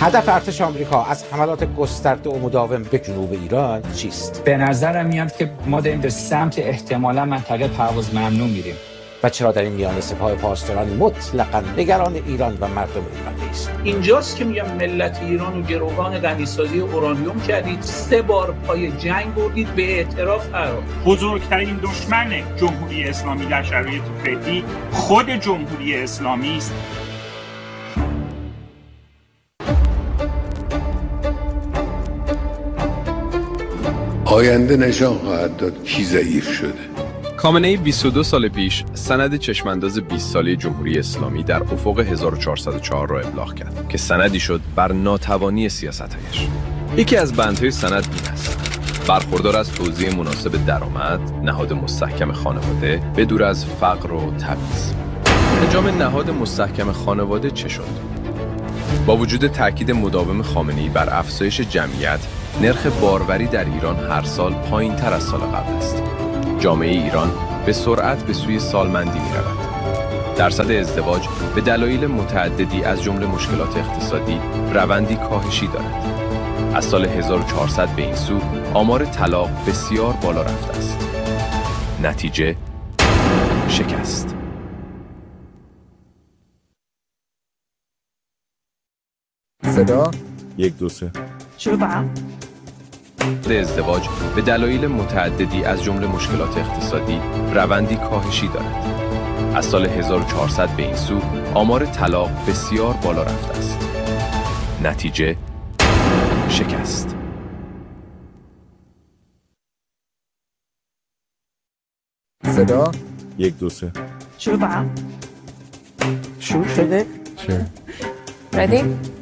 هدف ارتش آمریکا از حملات گسترده و مداوم به جنوب ایران چیست؟ به نظرم میاد که ما داریم به سمت احتمالاً منطقه پرواز ممنوع میریم. و چرا در این میان سپاه پاسداران مطلقاً نگران ایران و مردم ایران نیست؟ اینجاست که میگم ملت ایران و گروگان غنیسازی اورانیوم کردید، 3 بار پای جنگ بردید، به اعتراف قرار. بزرگترین دشمن جمهوری اسلامی در شرایط فعلی خود جمهوری اسلامی است. آینده نشان خواهد داد کی ضعیف شده. خامنه‌ای 22 سال پیش سند چشمانداز 20 ساله جمهوری اسلامی در افق 1404 را ابلاغ کرد که سندی شد بر ناتوانی سیاست‌هایش. یکی از بندهای سند این است: برخوردار از توزیع مناسب درآمد، نهاد مستحکم خانواده، به دور از فقر و تبعیض. انجام نهاد مستحکم خانواده چه شد؟ با وجود تاکید مداوم خامنه‌ای بر افزایش جمعیت، نرخ باروری در ایران هر سال پایین‌تر از سال قبل است. جامعه ایران به سرعت به سوی سالمندی می‌رود. درصد ازدواج به دلایل متعددی از جمله مشکلات اقتصادی روندی کاهشی دارد. از سال 1400 به این سو آمار طلاق بسیار بالا رفته است. نتیجه شکست. صدا 1 2 3 شروع کنم. ازدواج به دلایل متعددی از جمله مشکلات اقتصادی روندی کاهشی دارد. از سال 1400 به این سو آمار طلاق بسیار بالا رفته است. نتیجه شکست. صدا 1 2 3 شروع کنم. شروع شده؟ چه؟ ردی؟